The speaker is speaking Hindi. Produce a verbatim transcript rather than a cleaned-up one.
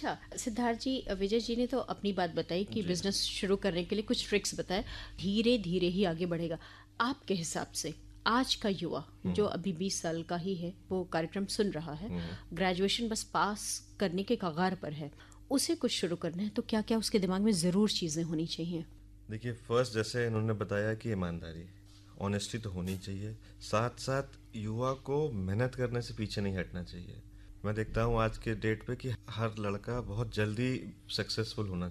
अच्छा सिद्धार्थ जी, विजय जी ने तो अपनी बात बताई कि जी। बिजनेस शुरू करने के लिए कुछ ट्रिक्स बताए, धीरे धीरे ही आगे बढ़ेगा। आपके हिसाब से आज का युवा जो अभी बीस साल का ही है, वो कार्यक्रम सुन रहा है, ग्रेजुएशन बस पास करने के कगार पर है, उसे कुछ शुरू करना है तो क्या क्या उसके दिमाग में ज़रूर चीज़ें होनी चाहिए? देखिए, फर्स्ट जैसे इन्होंने बताया कि ईमानदारी, ऑनेस्टी तो होनी चाहिए। साथ साथ युवा को मेहनत करने से पीछे नहीं हटना चाहिए। मैं देखता हूँ आज के डेट पे कि हर लड़का बहुत जल्दी सक्सेसफुल होना